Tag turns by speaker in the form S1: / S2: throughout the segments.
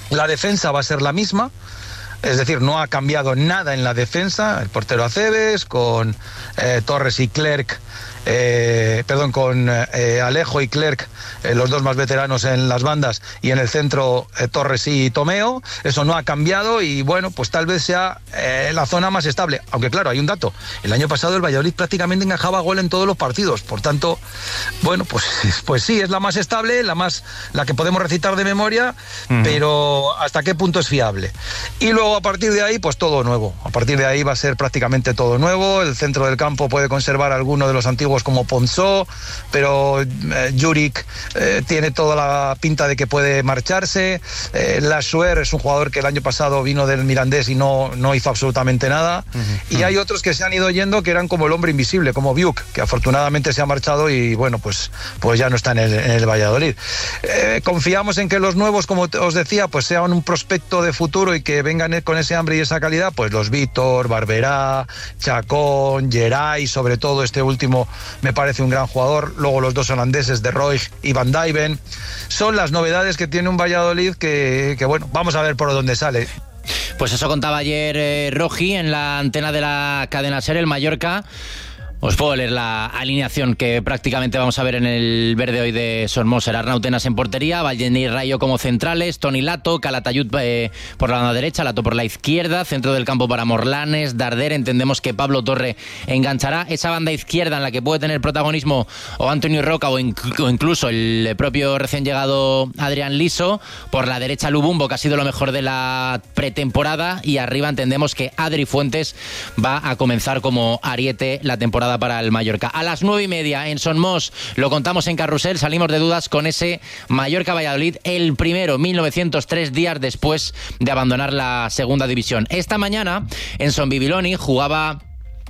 S1: La defensa va a ser la misma. Es decir, no ha cambiado nada en la defensa. El portero Aceves, con Torres y Clerc, con Alejo y Clerc, los dos más veteranos en las bandas, y en el centro Torres y Tomeo. Eso no ha cambiado y bueno, pues tal vez sea la zona más estable. Aunque claro, hay un dato. El año pasado el Valladolid prácticamente encajaba gol en todos los partidos. Por tanto, bueno, pues sí, es la más estable, la que podemos recitar de memoria, pero ¿hasta qué punto es fiable? Y luego a partir de ahí, pues todo nuevo. A partir de ahí va a ser prácticamente todo nuevo. El centro del campo puede conservar alguno de los antiguos como Ponsó, pero Juric tiene toda la pinta de que puede marcharse. Lassuer es un jugador que el año pasado vino del Mirandés y no hizo absolutamente nada. Y hay otros que se han ido yendo, que eran como el hombre invisible, como Biuk, que afortunadamente se ha marchado y bueno, pues ya no está en el Valladolid. Confiamos en que los nuevos, como os decía, pues sean un prospecto de futuro y que vengan con ese hambre y esa calidad, pues los Víctor, Barberá, Chacón, Geray, sobre todo este último me parece un gran jugador. Luego los dos holandeses de Roig y Van Dijven. Son las novedades que tiene un Valladolid que bueno, vamos a ver por dónde sale.
S2: Pues eso contaba ayer Rogi en la antena de la cadena SER. El Mallorca, os puedo leer la alineación que prácticamente vamos a ver en el verde hoy de Son Moser. Arnau Tenas en portería, Vallenar Rayo como centrales, Toni Lato, Calatayud por la banda derecha, Lato por la izquierda, centro del campo para Morlanes, Darder. Entendemos que Pablo Torre enganchará esa banda izquierda en la que puede tener protagonismo o Antonio Roca o incluso el propio recién llegado Adrián Liso. Por la derecha Lubumbo, que ha sido lo mejor de la pretemporada, y arriba entendemos que Adri Fuentes va a comenzar como ariete la temporada para el Mallorca. A las 9:30 en Son Mos, lo contamos en Carrusel, salimos de dudas con ese Mallorca-Valladolid, el primero, 1903 días después de abandonar la segunda división. Esta mañana en Son Bibiloni jugaba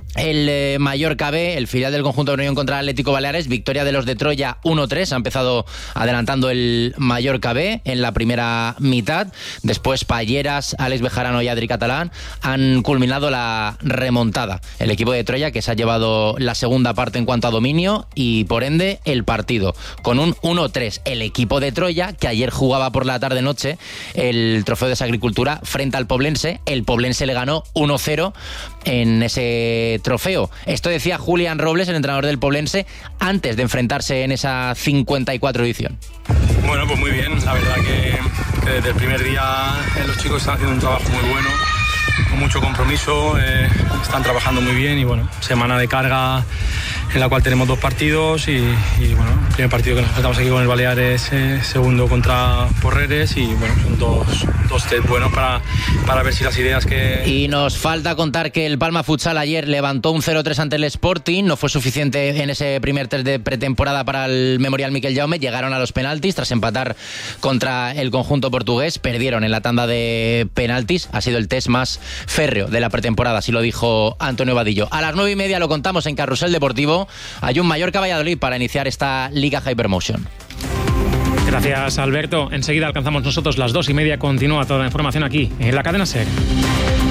S2: el Mallorca B, el filial del conjunto de Unión contra el Atlético Baleares. Victoria de los de Troya 1-3. Ha empezado adelantando el Mallorca B en la primera mitad. Después Palleras, Alex Bejarano y Adri Catalán han culminado la remontada. El equipo de Troya, que se ha llevado la segunda parte en cuanto a dominio y por ende el partido con un 1-3. El equipo de Troya, que ayer jugaba por la tarde-noche el trofeo de esa agricultura frente al Poblense. El Poblense le ganó 1-0 en ese trofeo. Esto decía Julián Robles, el entrenador del Poblense, antes de enfrentarse en esa 54 edición.
S3: Bueno, pues muy bien. La verdad que desde el primer día los chicos están haciendo un trabajo muy bueno, con mucho compromiso, están trabajando muy bien y bueno, semana de carga en la cual tenemos 2 partidos y bueno, el primer partido que nos enfrentamos aquí con el Baleares, segundo contra Porreres y bueno, son dos test buenos para ver si las ideas que...
S2: Y nos falta contar que el Palma Futsal ayer levantó un 0-3 ante el Sporting, no fue suficiente en ese primer test de pretemporada para el Memorial Miquel Jaume, llegaron a los penaltis tras empatar contra el conjunto portugués, perdieron en la tanda de penaltis, ha sido el test más férreo de la pretemporada, así lo dijo Antonio Vadillo. A las 9:30 lo contamos en Carrusel Deportivo. Hay un Mallorca-Valladolid para iniciar esta Liga Hypermotion.
S4: Gracias, Alberto. Enseguida alcanzamos nosotros las 2:30. Continúa toda la información aquí en la cadena SER.